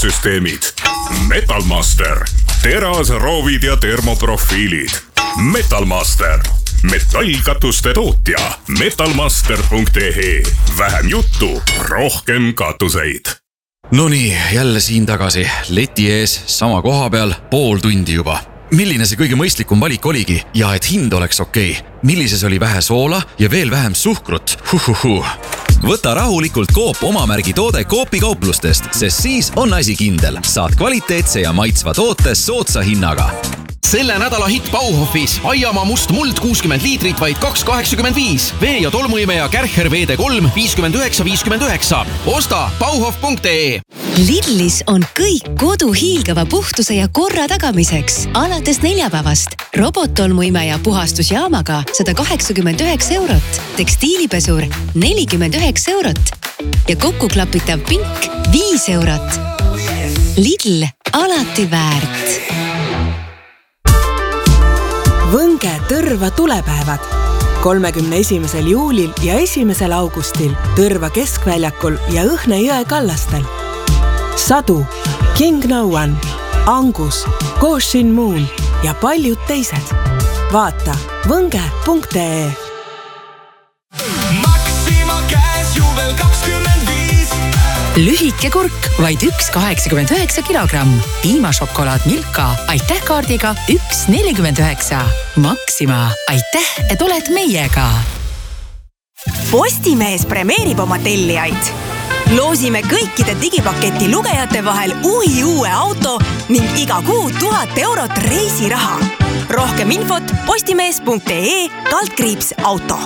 turvasüsteemid. Metalmaster, terasroovid ja termoprofiilid. Metalmaster, metallkatuste tootja. Metalmaster.ee. Vähem juttu, rohkem katuseid. Nonii, jälle siin tagasi. Leti ees, sama koha peal, pool tundi juba. Milline see kõige mõistlikum valik oligi ja et hind oleks okei? Millises oli vähe soola ja veel vähem suhkrut? Võta rahulikult Coop omamärgi toode Coopi kauplustest, sest siis on asi kindel. Saad kvaliteetse ja maitsva toote soodsa hinnaga. Selle nädala hitt Bauhofis aiamaa must muld 60 liitrit vaid 2,85. Vee- ja tolmuimeja Kärcher VD3 59,59. Osta bauhof.ee. Lidlis on kõik kodu hiilgava puhtuse ja korra tagamiseks. Alates neljapäevast robottolmuimeja puhastusjaamaga 189 eurot, tekstiilipesur 49 eurot ja kokkuklapitav pink 5 eurot. Lidl, alati väärt. Võnge Tõrva tulepäevad 31. juulil ja 1. augustil Tõrva keskväljakul ja Õhne jõe kallastel. Sadu, King No One, Angus, Goshin Moon ja paljud teised. Vaata võnge.ee. Maxima käes juubel 25. Lühike kurk vaid 1,89 kilogramm. Piimašokolaad Milka aitäh kaardiga 1,49. Maxima, aitäh, et oled meiega. Postimees premeerib oma tellijaid. Loosime kõikide digipaketi lugejate vahel uue auto ning iga kuu 1000 eurot reisiraha. Rohkem infot postimees.ee/auto.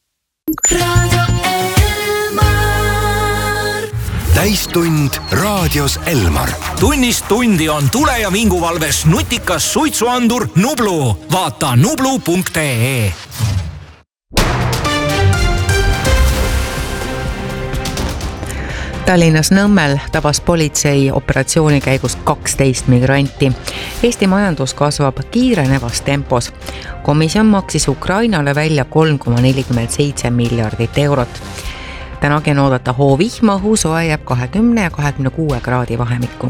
Täistund raadios Elmar. Tunnist tundi on tule- ja vinguvalves nutikas suitsuandur Nublu. Vaata nublu.ee. Tallinnas Nõmmel tabas politsei operatsiooni käigus 12 migranti. Eesti majandus kasvab kiirenevas tempos. Komisjon maksis Ukrainale välja 3,47 miljardit eurot. Tänagi on oodata hoovihma, õhu soe jääb 20 ja 26 kraadi vahemikku.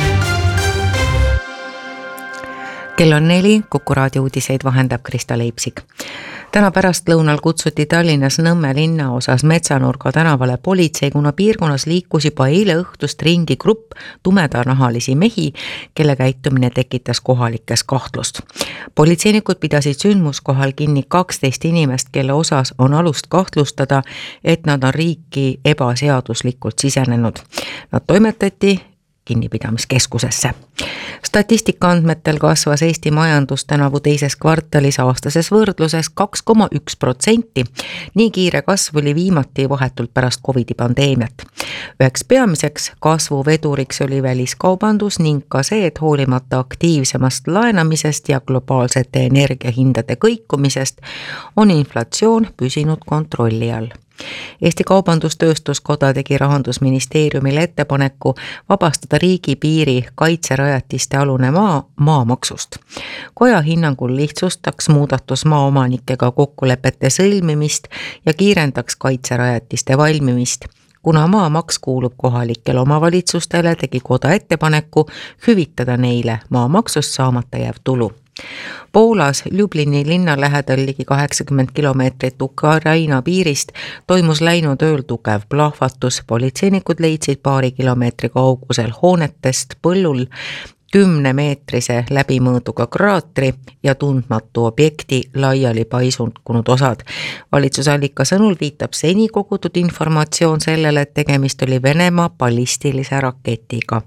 Kell on 4, Kuku raadio uudiseid vahendab Krista Leipsik. Täna pärastlõunal kutsuti Tallinnas Nõmme linnaosas Metsanurga tänavale politsei, kuna piirkonnas liikus juba eile õhtust ringi grupp tumedanahalisi mehi, kelle käitumine tekitas kohalikes kahtlust. Politseinikud pidasid sündmuskohal kinni 12 inimest, kelle osas on alust kahtlustada, et nad on riiki ebaseaduslikult sisenenud. Nad toimetati kinnipidamiskeskusesse. Statistika andmetel kasvas Eesti majandus tänavu teises kvartalis aastases võrdluses 2,1%. Nii kiire kasv oli viimati vahetult pärast COVID-i pandeemiat. Üheks peamiseks kasvuveduriks oli väliskaubandus ning ka see, et hoolimata aktiivsemast laenamisest ja globaalsete energiahindade kõikumisest on inflatsioon püsinud kontrolli all. Eesti Kaubandus-Tööstuskoda tegi Rahandusministeeriumile ettepaneku vabastada riigipiiri kaitserajatiste alune maamaksust. Koja hinnangul lihtsustaks muudatus maaomanikega kokkulepete sõlmimist ja kiirendaks kaitserajatiste valmimist. Kuna maamaks kuulub kohalikele omavalitsustele, tegi koda ettepaneku hüvitada neile maamaksust saamata jääv tulu. Poolas Ljublini linna lähedal ligi 80 kilomeetrit Ukraina piirist toimus läinud ööl tugev plahvatus. Politseinikud leidsid paari kilomeetri kaugusel hoonetest põllul 10-meetrise läbimõõduga kraatri ja tundmatu objekti laiali paisunud osad. Valitsusallika sõnul viitab seni kogutud informatsioon sellele, et tegemist oli Venemaa ballistilise raketiga.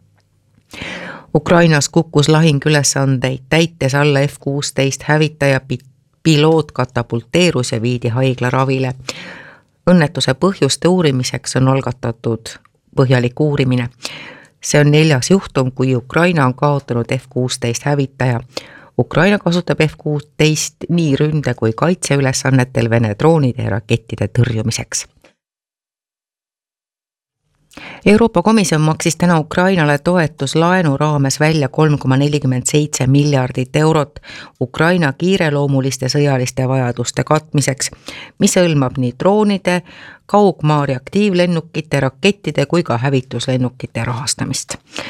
Ukrainas kukkus lahingülesandeid täites alla F-16 hävitaja piloot katapulteerus ja viidi haiglaravile. Õnnetuse põhjuste uurimiseks on algatatud põhjalik uurimine. See on 4. juhtum, kui Ukraina on kaotanud F-16 hävitaja. Ukraina kasutab F-16 nii ründe kui kaitseülesannetel Vene droonide ja rakettide tõrjumiseks. Euroopa Komisjon maksis täna Ukrainale toetuslaenu raames välja 3,47 miljardit eurot Ukraina kiireloomuliste sõjaliste vajaduste katmiseks, mis hõlmab nii droonide, kaugmaa reaktiivlennukite, rakettide kui ka hävituslennukite rahastamist.